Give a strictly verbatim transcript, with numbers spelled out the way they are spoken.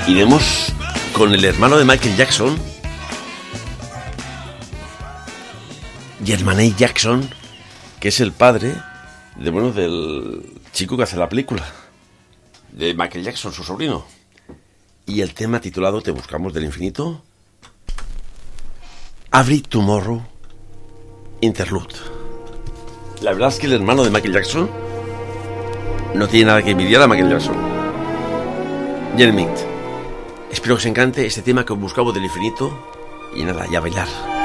Iremos con el hermano de Michael Jackson, Jermaine Jackson, que es el padre de, bueno, del chico que hace la película, de Michael Jackson, su sobrino. Y el tema titulado Te buscamos del infinito, Every Tomorrow Interlude. La verdad es que el hermano de Michael Jackson no tiene nada que envidiar a Michael Jackson. Jermaine, espero que os encante este tema que buscamos del infinito. Y nada, ya a bailar.